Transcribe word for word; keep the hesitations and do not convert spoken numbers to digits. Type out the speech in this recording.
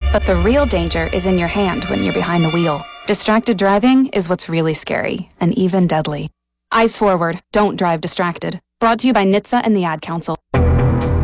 But the real danger is in your hand when you're behind the wheel. Distracted driving is what's really scary and even deadly. Eyes forward, don't drive distracted. Brought to you by N H T S A and the Ad Council.